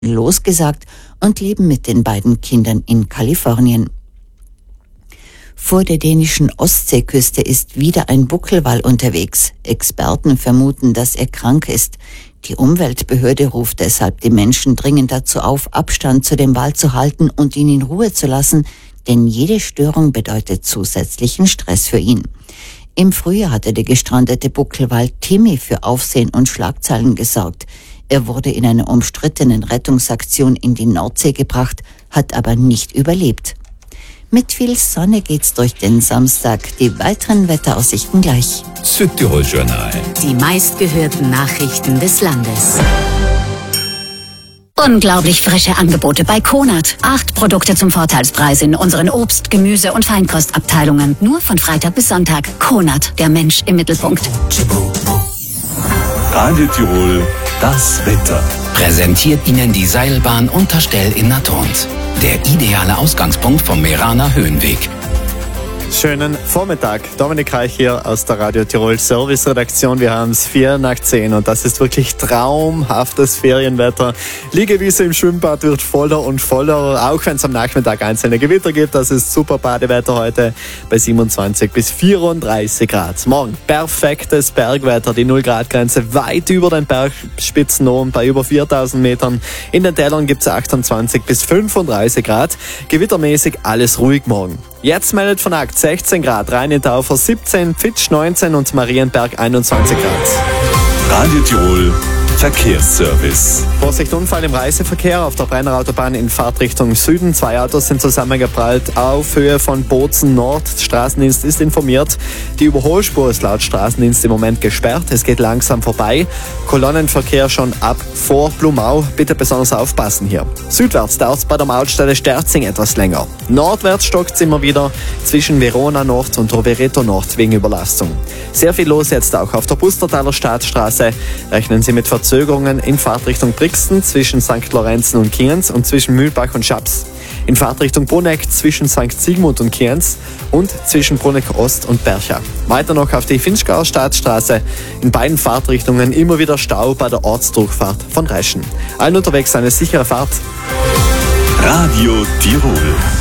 losgesagt und leben mit den beiden Kindern in Kalifornien. Vor der dänischen Ostseeküste ist wieder ein Buckelwal unterwegs. Experten vermuten, dass er krank ist. Die Umweltbehörde ruft deshalb die Menschen dringend dazu auf, Abstand zu dem Wal zu halten und ihn in Ruhe zu lassen, denn jede Störung bedeutet zusätzlichen Stress für ihn. Im Frühjahr hatte der gestrandete Buckelwal Timmy für Aufsehen und Schlagzeilen gesorgt. Er wurde in einer umstrittenen Rettungsaktion in die Nordsee gebracht, hat aber nicht überlebt. Mit viel Sonne geht's durch den Samstag. Die weiteren Wetteraussichten gleich. Südtirol Journal. Die meistgehörten Nachrichten des Landes. Unglaublich frische Angebote bei Konert. 8 Produkte zum Vorteilspreis in unseren Obst-, Gemüse- und Feinkostabteilungen. Nur von Freitag bis Sonntag. Konert, der Mensch im Mittelpunkt. Radio Tirol, das Wetter. Präsentiert Ihnen die Seilbahn Unterstell in Natorns. Der ideale Ausgangspunkt vom Meraner Höhenweg. Schönen Vormittag. Dominik Reich hier aus der Radio Tirol Service Redaktion. Wir haben es 9:04 und das ist wirklich traumhaftes Ferienwetter. Liegewiese im Schwimmbad wird voller und voller, auch wenn es am Nachmittag einzelne Gewitter gibt. Das ist super Badewetter heute bei 27 bis 34 Grad. Morgen perfektes Bergwetter, die 0-Grad-Grenze weit über den Bergspitzen oben bei über 4000 Metern. In den Tälern gibt es 28 bis 35 Grad. Gewittermäßig alles ruhig morgen. Jetzt meldet von Agt 16 Grad, Rhein-in-Taufer 17, Fitsch 19 und Marienberg 21 Grad. Radio Tirol Verkehrsservice. Vorsicht, Unfall im Reiseverkehr auf der Brenner Autobahn in Fahrtrichtung Süden. 2 Autos sind zusammengeprallt auf Höhe von Bozen Nord. Straßendienst ist informiert. Die Überholspur ist laut Straßendienst im Moment gesperrt. Es geht langsam vorbei. Kolonnenverkehr schon ab vor Blumau. Bitte besonders aufpassen hier. Südwärts dauert es bei der Mautstelle Sterzing etwas länger. Nordwärts stockt es immer wieder zwischen Verona Nord und Rovereto Nord wegen Überlastung. Sehr viel los jetzt auch auf der Pustertaler Staatsstraße. Rechnen Sie mit Verzögerungen in Fahrtrichtung Brixen zwischen St. Lorenzen und Kienz und zwischen Mühlbach und Schaps. In Fahrtrichtung Bruneck zwischen St. Sigmund und Kienz und zwischen Bruneck Ost und Bercha. Weiter noch auf die Finchgauer Staatsstraße. In beiden Fahrtrichtungen immer wieder Stau bei der Ortsdurchfahrt von Reschen. Allen unterwegs eine sichere Fahrt. Radio Tirol.